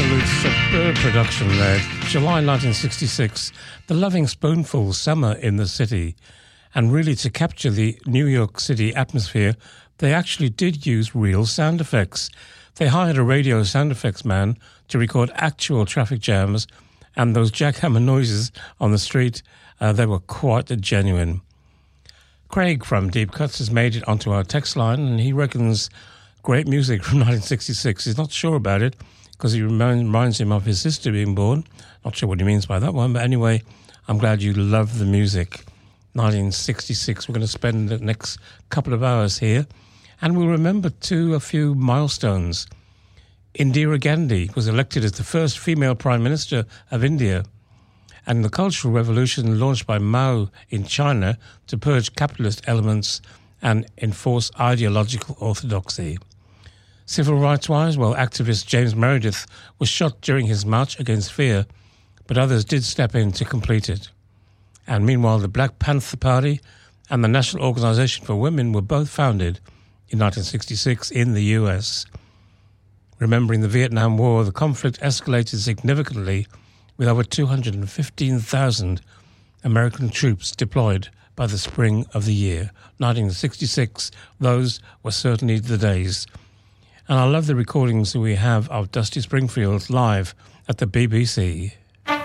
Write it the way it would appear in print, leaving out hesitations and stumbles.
absolute superb production there. July 1966, The Loving Spoonful, Summer in the City. And really, to capture the New York City atmosphere, they actually did use real sound effects. They hired a radio sound effects man to record actual traffic jams, and those jackhammer noises on the street, they were quite genuine. Craig from Deep Cuts has made it onto our text line, and he reckons great music from 1966. He's not sure about it because it reminds him of his sister being born. Not sure what he means by that one, but anyway, I'm glad you love the music. 1966, we're going to spend the next couple of hours here, and we'll remember a few milestones. Indira Gandhi was elected as the first female Prime Minister of India, and the Cultural Revolution launched by Mao in China to purge capitalist elements and enforce ideological orthodoxy. Civil rights-wise, well, activist James Meredith was shot during his march against fear, but others did step in to complete it. And meanwhile, the Black Panther Party and the National Organization for Women were both founded in 1966 in the US. Remembering the Vietnam War, the conflict escalated significantly with over 215,000 American troops deployed by the spring of the year. 1966, those were certainly the days. And I love the recordings that we have of Dusty Springfield live at the BBC.